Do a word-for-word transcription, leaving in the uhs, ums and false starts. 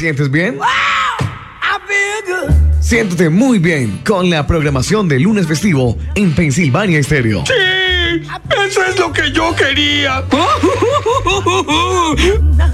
sientes bien? Siéntete muy bien con la programación de lunes festivo en Pensilvania Estéreo. Sí, eso es lo que yo quería.